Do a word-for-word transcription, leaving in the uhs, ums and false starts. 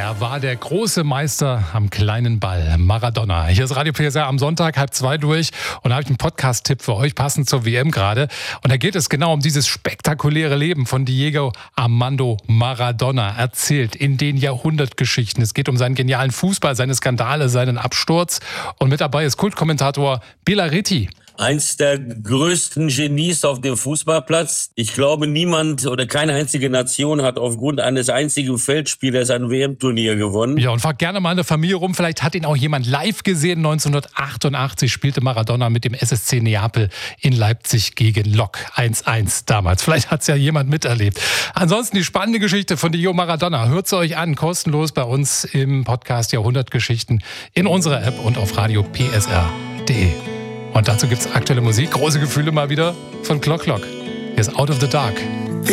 Er war der große Meister am kleinen Ball, Maradona. Hier ist Radio P S R am Sonntag, halb zwei durch. Und da habe ich einen Podcast-Tipp für euch, passend zur W M gerade. Und da geht es genau um dieses spektakuläre Leben von Diego Armando Maradona, erzählt in den Jahrhundertgeschichten. Es geht um seinen genialen Fußball, seine Skandale, seinen Absturz. Und mit dabei ist Kultkommentator Béla Räty. Eins der größten Genies auf dem Fußballplatz. Ich glaube, niemand oder keine einzige Nation hat aufgrund eines einzigen Feldspielers ein W M-Turnier gewonnen. Ja, und fragt gerne mal in der Familie rum. Vielleicht hat ihn auch jemand live gesehen. neunzehnhundertachtundachtzig spielte Maradona mit dem S S C Neapel in Leipzig gegen Lok. eins eins damals. Vielleicht hat es ja jemand miterlebt. Ansonsten die spannende Geschichte von Diego Maradona. Hört sie euch an, kostenlos bei uns im Podcast Jahrhundertgeschichten in unserer App und auf radio p s r punkt d e. Und dazu gibt's aktuelle Musik, große Gefühle mal wieder von Clock Clock. Hier ist Out of the Dark.